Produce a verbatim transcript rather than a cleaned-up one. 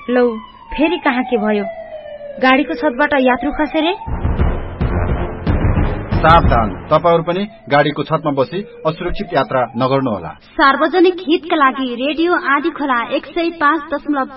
लौ फेरि कहाँ के भयो? गाडीको छतबाट यात्रु खसे रे। सावधान, तपाईहरु पनि गाडीको छतमा बसी असुरक्षित यात्रा नगर्नुहोला। सार्वजनिक हितका लागि रेडियो आँधी खोला एक सय पाँच दशमलव